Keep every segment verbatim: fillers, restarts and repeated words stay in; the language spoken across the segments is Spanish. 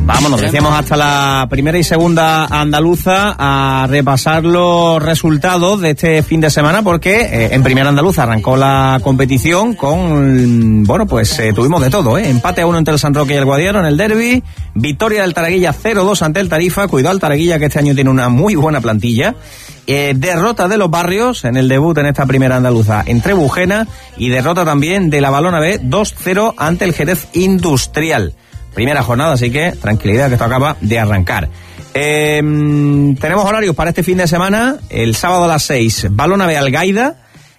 Vámonos, decíamos hasta la primera y segunda andaluza a repasar los resultados de este fin de semana porque eh, en primera andaluza arrancó la competición con, bueno, pues eh, tuvimos de todo, ¿eh? Empate a uno entre el San Roque y el Guadiaro en el derbi, victoria del Taraguilla cero dos ante el Tarifa, cuidado el Taraguilla que este año tiene una muy buena plantilla, eh, derrota de los Barrios en el debut en esta primera andaluza entre Bujena y derrota también de la Balona B dos cero ante el Jerez Industrial. Primera jornada, así que tranquilidad que esto acaba de arrancar. Eh, tenemos horarios para este fin de semana. El sábado a las seis, Balona B Algaida.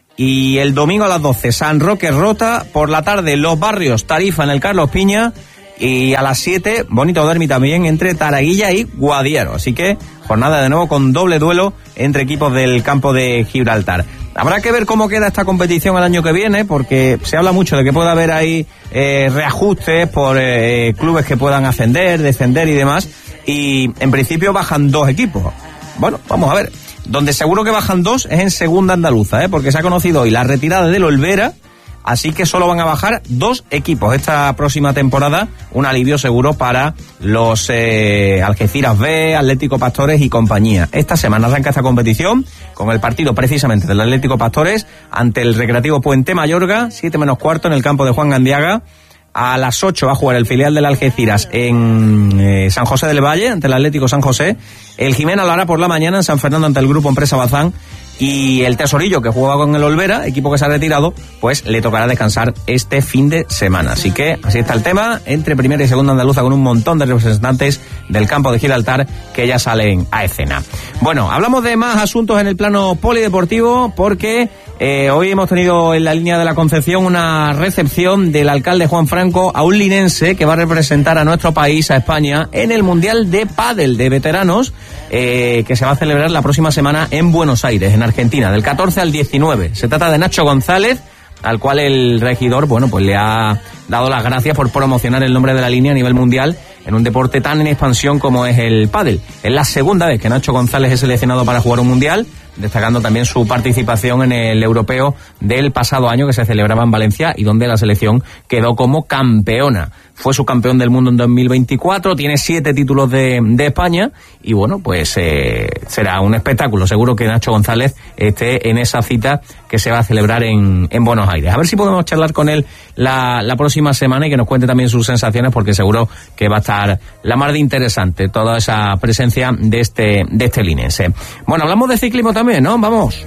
Y el domingo a las doce, San Roque Rota. Por la tarde, Los Barrios Tarifa en el Carlos Piña. Y a las siete, bonito derbi también entre Taraguilla y Guadiaro. Así que jornada de nuevo con doble duelo entre equipos del campo de Gibraltar. Habrá que ver cómo queda esta competición el año que viene, porque se habla mucho de que pueda haber ahí eh, reajustes por eh, clubes que puedan ascender, descender y demás, y en principio bajan dos equipos. Bueno, vamos a ver. Donde seguro que bajan dos es en segunda andaluza, ¿eh? Porque se ha conocido hoy la retirada del Olvera, así que solo van a bajar dos equipos esta próxima temporada, un alivio seguro para los eh, Algeciras B, Atlético Pastores y compañía. Esta semana arranca esta competición con el partido precisamente del Atlético Pastores ante el Recreativo Puente Mayorga, siete menos cuarto en el campo de Juan Gandiaga. A las ocho va a jugar el filial del Algeciras en eh, San José del Valle ante el Atlético San José. El Jimena lo hará por la mañana en San Fernando ante el Grupo Empresa Bazán. Y el Tesorillo, que jugaba con el Olvera, equipo que se ha retirado, pues le tocará descansar este fin de semana. Así que así está el tema, entre primera y segunda andaluza, con un montón de representantes del campo de Gibraltar que ya salen a escena. Bueno, hablamos de más asuntos en el plano polideportivo, porque eh, hoy hemos tenido en la línea de la Concepción una recepción del alcalde Juan Franco a un linense que va a representar a nuestro país, a España, en el Mundial de Pádel de veteranos, eh, que se va a celebrar la próxima semana en Buenos Aires, en Argentina, del catorce al diecinueve. Se trata de Nacho González, al cual el regidor, bueno, pues le ha dado las gracias por promocionar el nombre de la línea a nivel mundial en un deporte tan en expansión como es el pádel. Es la segunda vez que Nacho González es seleccionado para jugar un mundial, destacando también su participación en el europeo del pasado año que se celebraba en Valencia y donde la selección quedó como campeona. Fue subcampeón del mundo en dos mil veinticuatro, tiene siete títulos de, de España y bueno, pues eh, será un espectáculo. Seguro que Nacho González esté en esa cita que se va a celebrar en, en Buenos Aires. A ver si podemos charlar con él la, la próxima semana y que nos cuente también sus sensaciones, porque seguro que va a estar la mar de interesante toda esa presencia de este, de este linense. Bueno, hablamos de ciclismo también, ¿no? Vamos.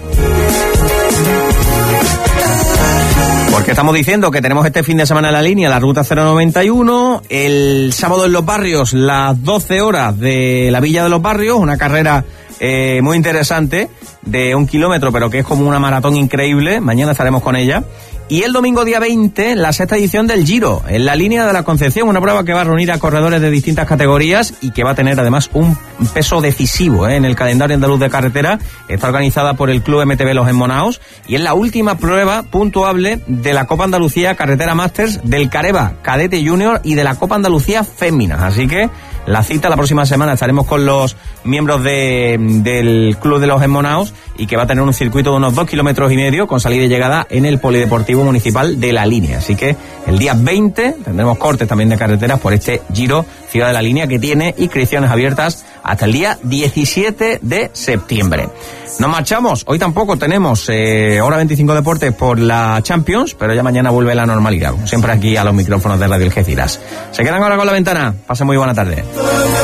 Porque estamos diciendo que tenemos este fin de semana en la línea la Ruta cero noventa y uno, el sábado en Los Barrios, las doce horas de la Villa de los Barrios, una carrera eh, muy interesante de un kilómetro, pero que es como una maratón increíble. Mañana estaremos con ella. Y el domingo día veinte, la sexta edición del Giro, en la línea de la Concepción, una prueba que va a reunir a corredores de distintas categorías y que va a tener además un peso decisivo ¿eh? en el calendario andaluz de carretera. Está organizada por el Club M T B Los Emmonaos y es la última prueba puntuable de la Copa Andalucía Carretera Masters, del Careva Cadete Junior y de la Copa Andalucía Féminas. Así que la cita la próxima semana estaremos con los miembros de, del Club de Los Emmonaos, y que va a tener un circuito de unos dos kilómetros y medio con salida y llegada en el Polideportivo Municipal de La Línea. Así que el día veinte tendremos cortes también de carreteras por este Giro Ciudad de La Línea, que tiene inscripciones abiertas hasta el día diecisiete de septiembre. Nos marchamos. Hoy tampoco tenemos eh, hora veinticinco deportes por la Champions, pero ya mañana vuelve la normalidad, siempre aquí a los micrófonos de Radio Algeciras. Se quedan ahora con La Ventana. Pasen muy buena tarde.